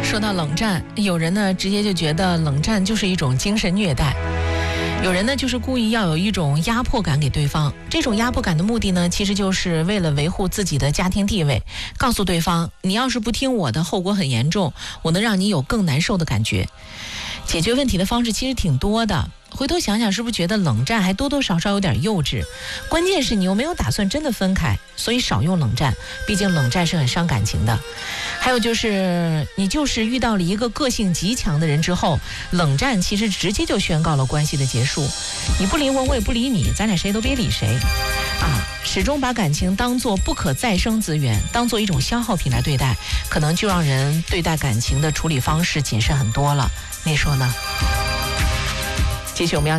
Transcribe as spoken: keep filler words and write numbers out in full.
说到冷战，有人呢直接就觉得冷战就是一种精神虐待，有人呢就是故意要有一种压迫感给对方。这种压迫感的目的呢，其实就是为了维护自己的家庭地位，告诉对方你要是不听我的，后果很严重，我能让你有更难受的感觉。解决问题的方式其实挺多的，回头想想是不是觉得冷战还多多少少有点幼稚？关键是你又没有打算真的分开，所以少用冷战，毕竟冷战是很伤感情的。还有就是你就是遇到了一个个性极强的人之后，冷战其实直接就宣告了关系的结束，你不理我，我也不理你，咱俩谁都别理谁啊！始终把感情当作不可再生资源，当作一种消耗品来对待，可能就让人对待感情的处理方式谨慎很多了。你说呢？继续我们要